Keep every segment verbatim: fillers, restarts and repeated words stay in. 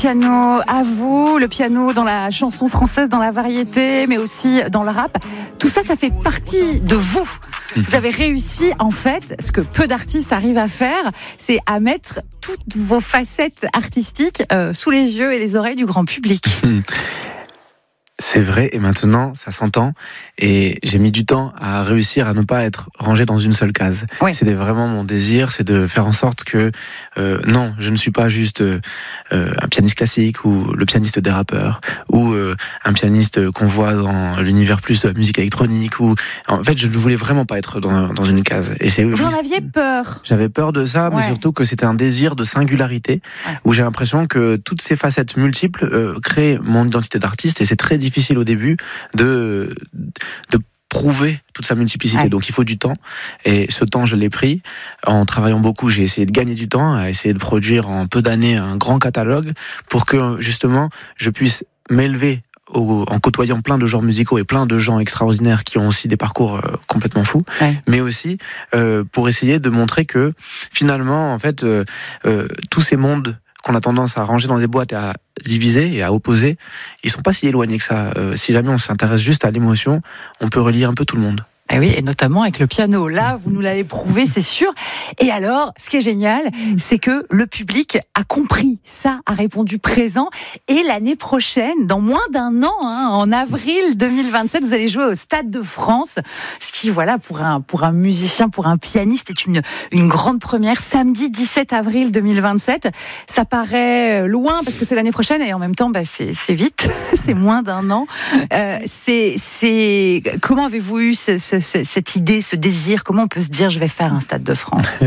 piano à vous, le piano dans la chanson française, dans la variété, mais aussi dans le rap. Tout ça, ça fait partie de vous. Vous avez réussi, en fait, ce que peu d'artistes arrivent à faire, c'est à mettre toutes vos facettes artistiques euh, sous les yeux et les oreilles du grand public. C'est vrai, et maintenant, ça s'entend. Et j'ai mis du temps à réussir à ne pas être rangé dans une seule case. Oui. C'était vraiment mon désir, c'est de faire en sorte que, euh, non, je ne suis pas juste euh, un pianiste classique ou le pianiste des rappeurs, ou euh, un pianiste qu'on voit dans l'univers plus de la musique électronique. Ou en fait, je ne voulais vraiment pas être dans, dans une case. Et c'est, Vous en aviez peur? J'avais peur de ça, ouais. mais surtout que c'était un désir de singularité, ouais. où j'ai l'impression que toutes ces facettes multiples euh, créent mon identité d'artiste, et c'est très difficile au début de, de prouver toute sa multiplicité. Ouais. Donc il faut du temps, et ce temps je l'ai pris en travaillant beaucoup. J'ai essayé de gagner du temps, à essayer de produire en peu d'années un grand catalogue pour que justement je puisse m'élever au, en côtoyant plein de genres musicaux et plein de gens extraordinaires qui ont aussi des parcours euh, complètement fous, ouais. mais aussi euh, pour essayer de montrer que finalement en fait euh, euh, tous ces mondes qu'on a tendance à ranger dans des boîtes et à diviser et à opposer, ils sont pas si éloignés que ça. Euh, si jamais on s'intéresse juste à l'émotion, on peut relier un peu tout le monde. Et oui, et notamment avec le piano. Là, vous nous l'avez prouvé, c'est sûr. Et alors, ce qui est génial, c'est que le public a compris ça, a répondu présent. Et l'année prochaine, dans moins d'un an, hein, en avril deux mille vingt-sept, vous allez jouer au Stade de France. Ce qui, voilà, pour un, pour un musicien, pour un pianiste, est une, une grande première. Samedi dix-sept avril deux mille vingt-sept. Ça paraît loin parce que c'est l'année prochaine, et en même temps, bah, c'est, c'est vite. C'est moins d'un an. Euh, c'est, c'est, comment avez-vous eu ce, ce cette idée, ce désir? Comment on peut se dire je vais faire un Stade de France?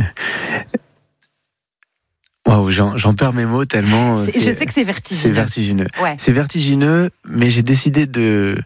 Waouh, j'en, j'en perds mes mots tellement. C'est, je sais que c'est vertigineux. C'est vertigineux. Ouais. C'est vertigineux, mais j'ai décidé de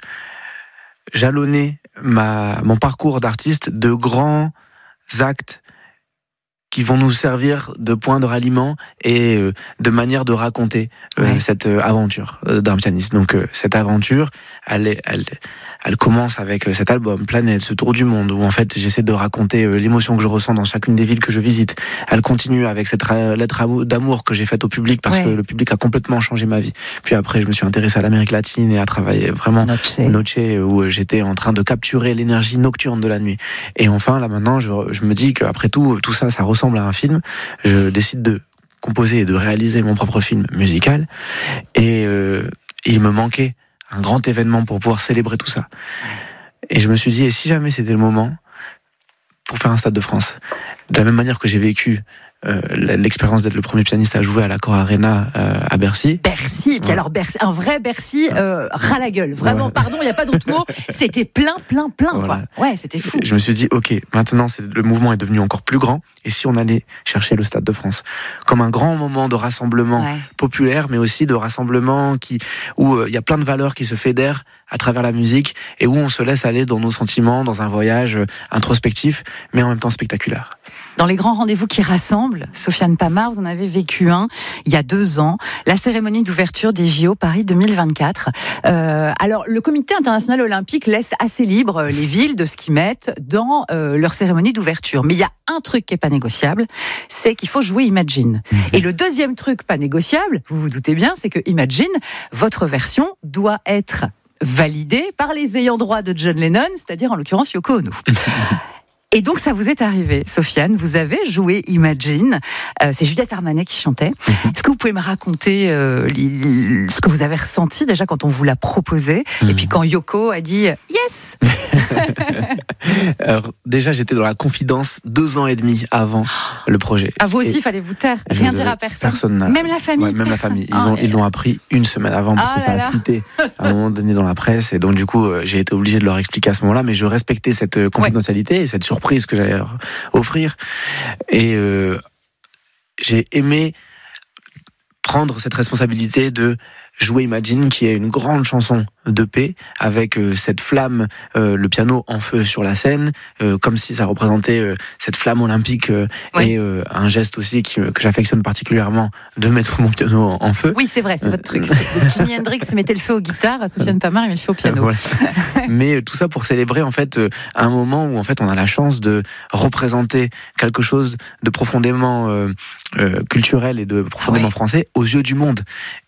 jalonner ma, mon parcours d'artiste de grands actes qui vont nous servir de point de ralliement et euh, de manière de raconter euh, ouais. cette euh, aventure euh, d'un pianiste. Donc euh, cette aventure, elle, est, elle, elle commence avec euh, cet album Planète, ce tour du monde, où en fait j'essaie de raconter euh, l'émotion que je ressens dans chacune des villes que je visite. Elle continue avec cette ra- lettre d'amour que j'ai faite au public, parce ouais. que le public a complètement changé ma vie. Puis après, je me suis intéressé à l'Amérique latine et à travailler vraiment Noche, Noche où j'étais en train de capturer l'énergie nocturne de la nuit. Et enfin, là maintenant, je, je me dis qu'après tout, tout ça, ça ressemble à un film. Je décide de composer et de réaliser mon propre film musical, et euh, il me manquait un grand événement pour pouvoir célébrer tout ça. Et je me suis dit, et si jamais c'était le moment pour faire un Stade de France, de la même manière que j'ai vécu Euh, l'expérience d'être le premier pianiste à jouer à l'Accor Arena euh, à Bercy. Bercy, et puis ouais. alors Bercy, un vrai Bercy euh, ras la gueule. Vraiment, ouais. pardon, il n'y a pas d'autre mot. C'était plein, plein, plein. Voilà. Quoi. Ouais, c'était fou. Je me suis dit, ok, maintenant c'est, le mouvement est devenu encore plus grand. Et si on allait chercher le Stade de France comme un grand moment de rassemblement ouais. populaire, mais aussi de rassemblement qui, où il euh, y a plein de valeurs qui se fédèrent à travers la musique, et où on se laisse aller dans nos sentiments, dans un voyage introspectif, mais en même temps spectaculaire. Dans les grands rendez-vous qui rassemblent, Sofiane Pamart, vous en avez vécu un il y a deux ans, la cérémonie d'ouverture des J O Paris deux mille vingt-quatre. Euh, alors, le Comité international olympique laisse assez libre les villes de ce qu'ils mettent dans euh, leur cérémonie d'ouverture. Mais il y a un truc qui est pas négociable, c'est qu'il faut jouer Imagine. Mmh. Et le deuxième truc pas négociable, vous vous doutez bien, c'est que Imagine, votre version doit être validée par les ayants droit de John Lennon, c'est-à-dire en l'occurrence Yoko Ono. Et donc ça vous est arrivé, Sofiane, vous avez joué Imagine, euh, c'est Juliette Armanet qui chantait. Mm-hmm. Est-ce que vous pouvez me raconter euh, li, ce que vous avez ressenti déjà quand on vous l'a proposé, mm-hmm. et puis quand Yoko a dit « Yes » Alors déjà j'étais dans la confidence deux ans et demi avant le projet. À vous aussi, il fallait vous taire, rien dire à personne. Personne n'a... Même la famille. Ouais, même personne. la famille. Ils, ont, oh, ils l'ont appris une semaine avant, parce oh que ça a fuité à un moment donné dans la presse, et donc du coup j'ai été obligé de leur expliquer à ce moment-là, mais je respectais cette confidentialité ouais. et cette surprise que j'allais leur offrir, et euh, j'ai aimé prendre cette responsabilité de jouer Imagine, qui est une grande chanson de paix, avec euh, cette flamme, euh, le piano en feu sur la scène, euh, comme si ça représentait euh, cette flamme olympique, euh, oui. et euh, un geste aussi qui, que j'affectionne particulièrement, de mettre mon piano en, en feu. Oui, c'est vrai, c'est euh, votre truc. Jimi Hendrix mettait le feu aux guitares, Sofiane Pamart il met le feu au piano. Voilà. Mais tout ça pour célébrer en fait euh, un moment où en fait on a la chance de représenter quelque chose de profondément euh, euh, culturel et de profondément oui. français aux yeux du monde.